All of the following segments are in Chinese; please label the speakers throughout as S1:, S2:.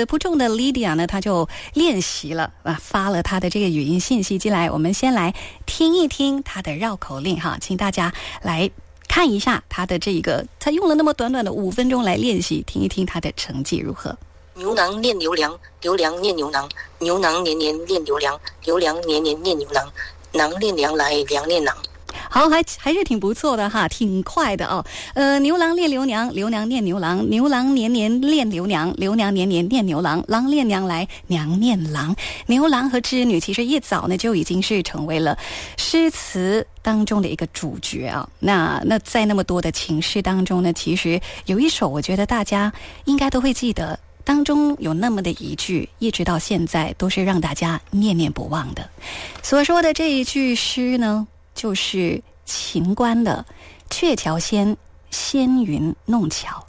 S1: 子不重的 Lydia 呢，她就练习了发了她的这个语音信息进来。我们先来听一听她的绕口令哈，请大家来看一下她的这个，她用了那么短短的5分钟来练习，听一听她的成绩如何。
S2: 牛郎念牛郎，牛郎念牛郎，牛郎年年念牛郎，牛郎年年念牛郎，郎念娘来，娘念郎。
S1: 好，还是挺不错的哈，挺快的哦。牛郎恋牛娘，牛娘念牛郎，牛郎年年恋牛娘，牛娘年年念牛郎，郎恋娘来，娘念郎。牛郎和织女其实一早呢就已经是成为了诗词当中的一个主角啊。那在那么多的情诗当中呢，其实有一首我觉得大家应该都会记得，当中有那么的一句，一直到现在都是让大家念念不忘的。所说的这一句诗呢，就是秦观的鹊桥仙，纤云弄巧。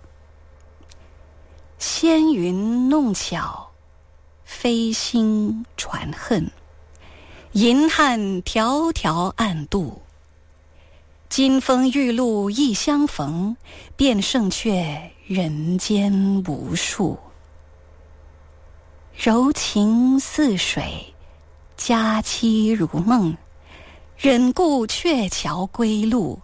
S1: 纤云弄巧，飞星传恨，银汉迢迢暗度。金风玉露一相逢，便胜却人间无数。柔情似水，佳期如梦，忍顾鹊桥归路。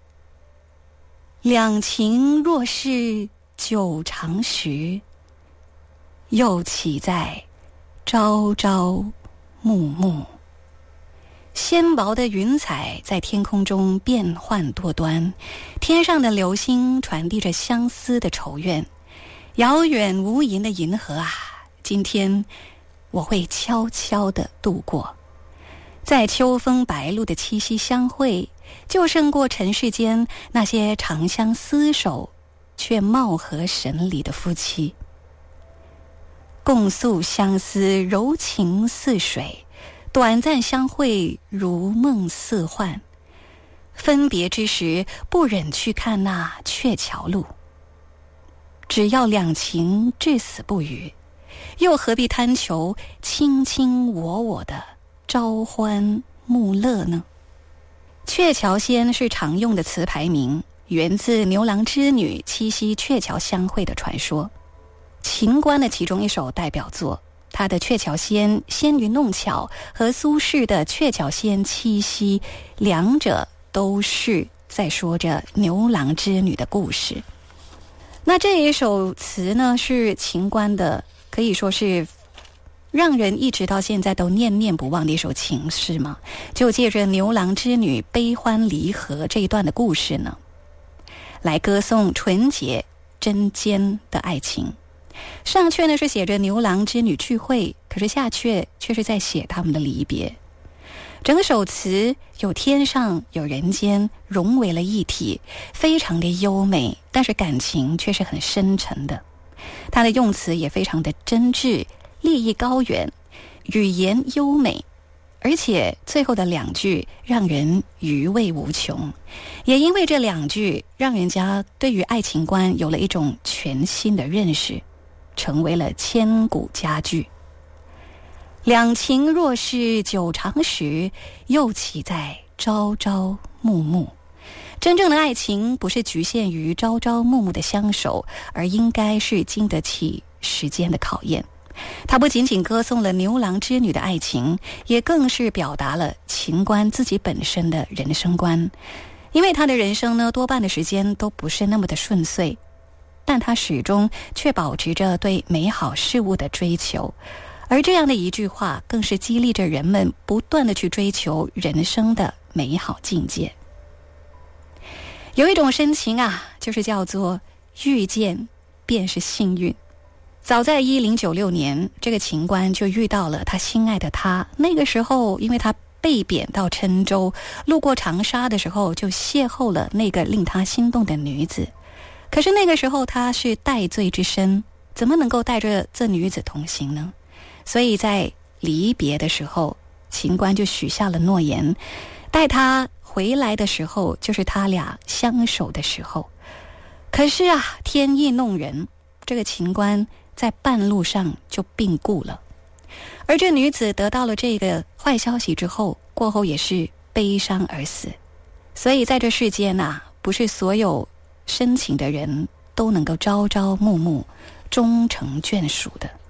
S1: 两情若是久长时，又岂在朝朝暮暮。纤薄的云彩在天空中变幻多端，天上的流星传递着相思的愁怨。遥远无垠的银河啊，今天我会悄悄地度过。在秋风白露的七夕相会，就胜过尘世间那些长相厮守却貌合神离的夫妻。共诉相思，柔情似水，短暂相会，如梦似幻。分别之时，不忍去看那鹊桥路。只要两情至死不渝，又何必贪求卿卿我我的朝欢暮乐呢？鹊桥仙是常用的词牌名，源自牛郎织女七夕鹊桥相会的传说。秦观的其中一首代表作，他的鹊桥仙，纤云弄巧和苏轼的鹊桥仙七夕，两者都是在说着牛郎织女的故事。那这一首词呢，是秦观的，可以说是让人一直到现在都念念不忘的一首情诗嘛，就借着牛郎织女悲欢离合这一段的故事呢，来歌颂纯洁真坚的爱情。上阙呢是写着牛郎织女聚会，可是下阙却是在写他们的离别。整首词有天上有人间融为了一体，非常的优美，但是感情却是很深沉的。它的用词也非常的真挚，立意高远，语言优美，而且最后的两句让人余味无穷。也因为这两句，让人家对于爱情观有了一种全新的认识，成为了千古佳句。两情若是久长时，又岂在朝朝暮暮。真正的爱情不是局限于朝朝暮暮的相守，而应该是经得起时间的考验。它不仅仅歌颂了牛郎织女的爱情，也更是表达了秦观自己本身的人生观。因为他的人生呢，多半的时间都不是那么的顺遂，但他始终却保持着对美好事物的追求。而这样的一句话，更是激励着人们不断的去追求人生的美好境界。有一种深情啊，就是叫做遇见便是幸运。早在1096年，这个秦观就遇到了他心爱的他。那个时候，因为他被贬到郴州，路过长沙的时候，就邂逅了那个令他心动的女子。可是那个时候他是戴罪之身，怎么能够带着这女子同行呢？所以在离别的时候，秦观就许下了诺言，待他回来的时候，就是他俩相守的时候。可是啊，天意弄人，这个秦观在半路上就病故了。而这女子得到了这个坏消息之后，过后也是悲伤而死。所以在这世间啊，不是所有深情的人都能够朝朝暮暮终成眷属的。